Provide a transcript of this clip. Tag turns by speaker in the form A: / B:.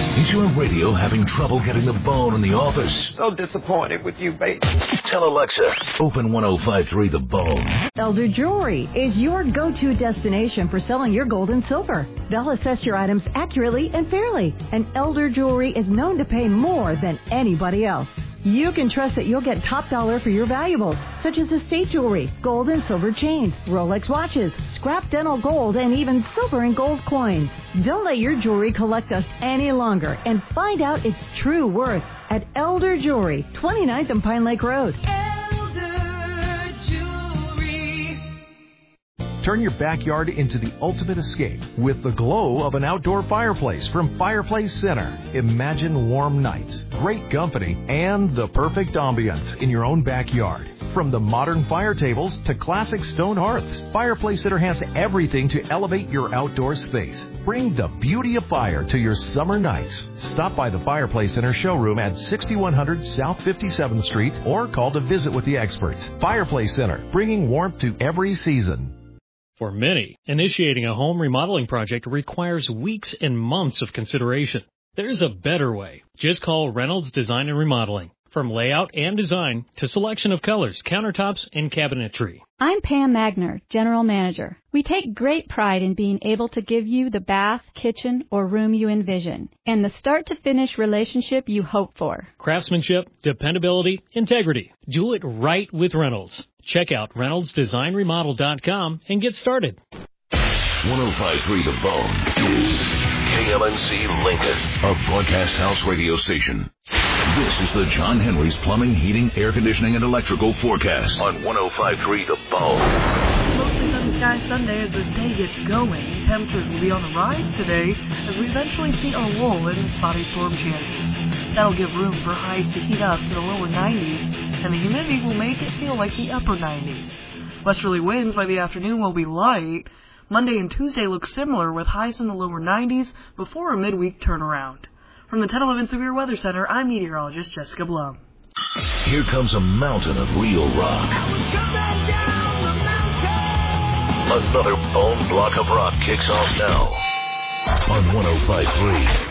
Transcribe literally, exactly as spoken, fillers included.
A: Is your radio having trouble getting the bone in the office?
B: So disappointed with you, baby.
A: Tell Alexa, open one oh five point three The Bone.
C: Elder Jewelry is your go-to destination for selling your gold and silver. They'll assess your items accurately and fairly. And Elder Jewelry is known to pay more than anybody else. You can trust that you'll get top dollar for your valuables, such as estate jewelry, gold and silver chains, Rolex watches, scrap dental gold, and even silver and gold coins. Don't let your jewelry collect us any longer and find out its true worth at Elder Jewelry, twenty-ninth and Pine Lake Road.
D: Elder Jewelry.
E: Turn your backyard into the ultimate escape with the glow of an outdoor fireplace from Fireplace Center. Imagine warm nights, great company, and the perfect ambience in your own backyard. From the modern fire tables to classic stone hearths, Fireplace Center has everything to elevate your outdoor space. Bring the beauty of fire to your summer nights. Stop by the Fireplace Center showroom at sixty-one hundred South fifty-seventh Street or call to visit with the experts. Fireplace Center, bringing warmth to every season.
F: For many, initiating a home remodeling project requires weeks and months of consideration. There's a better way. Just call Reynolds Design and Remodeling. From layout and design to selection of colors, countertops, and cabinetry.
G: I'm Pam Magner, General Manager. We take great pride in being able to give you the bath, kitchen, or room you envision, and the start-to-finish relationship you hope for.
F: Craftsmanship, dependability, integrity. Do it right with Reynolds. Check out Reynolds Design Remodel dot com and get started.
A: one oh five point three The Bone is K L N C Lincoln, a broadcast house radio station. This is the John Henry's Plumbing, Heating, Air Conditioning, and Electrical forecast on one oh five point three The Bone.
H: Mostly sunny skies Sunday as this day gets going. Temperatures will be on the rise today as we eventually see a lull in spotty storm chances. That'll give room for highs to heat up to the lower nineties, and the humidity will make it feel like the upper nineties. Westerly winds by the afternoon will be light. Monday and Tuesday look similar with highs in the lower nineties before a midweek turnaround. From the ten eleven Severe Weather Center, I'm meteorologist Jessica Blum.
A: Here comes a mountain of real rock. Another bone block of rock kicks off now on one oh five point three